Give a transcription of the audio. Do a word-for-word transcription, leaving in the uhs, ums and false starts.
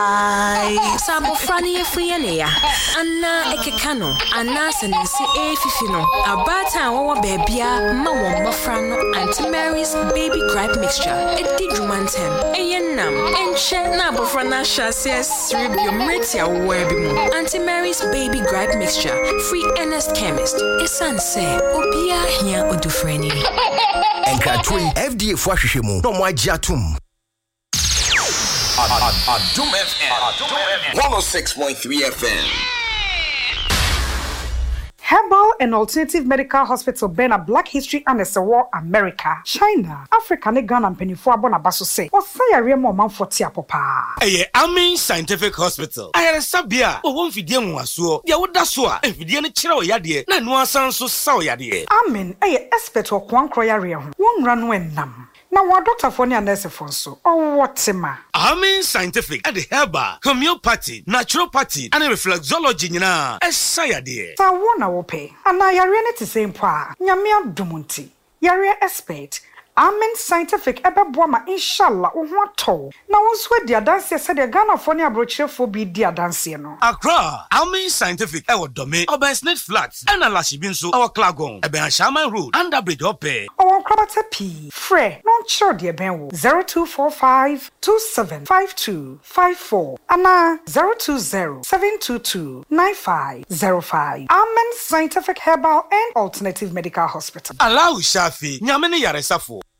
Ai, sabo frani e friene ya. Anna ekekano, anna senensi e fifino. Abata wawa bebia, ma wamba frano, Auntie Mary's baby gripe mixture. E di jumantem, e yenam, enche na bofrana shasies ribio mretia webimu. Auntie Mary's baby gripe mixture, free Ernest Chemist. E sanse, obia hia odufreni. Enkatri F D A fuashishemu, no mwa jatum. Adum F M one oh six point three F M. Herbal and Alternative Medical Hospital Bena Black History and War America, China, Africa ne Ghana penifo abona baso say. Osaya remo manfo ti apopa. Eye Amin Scientific Hospital. Ayere sabia o won fidie nwaso. Dia woda so a fidie ne kire o yade na no asan so sa o yade. Amin eye expert o kwankro yare ho. Won ra no enam. Na wa doctor for ne nurse for so. O wotema. Amin Scientific at the Herbal, Homeopathy, Naturopathy, and Reflexology nyina. Esayade. Sa wona wo pe. Ana yare ne ti se mpa. Nyame adumunti. Yare expert. Amen Scientific ebeboa ma inshallah wo ho ato. Na wo so di adanse se de Ghana for ne abrochirefo bi di adanse no. Accra, Amin Scientific e wo dome, Obersnet Flats, and Alashi nso e wo Klagon, e be Shaman Road, Underbridge Ope. O krabata P. Fre, non sure de ben wo zero two four five two seven five two five four ana zero two zero seven two two nine five zero five. Amen Scientific Herbal and Alternative Medical Hospital. Allow Shafi, nyame ne yaresafo.